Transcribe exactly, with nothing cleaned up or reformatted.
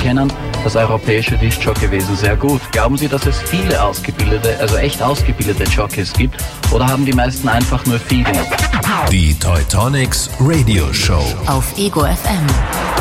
kennen das europäische Disc-Jockey-Wesen sehr gut. Glauben Sie, dass es viele ausgebildete, also echt ausgebildete Jockeys gibt? Oder haben die meisten einfach nur Feeling? Die Teutonics Radio Show auf Ego F M.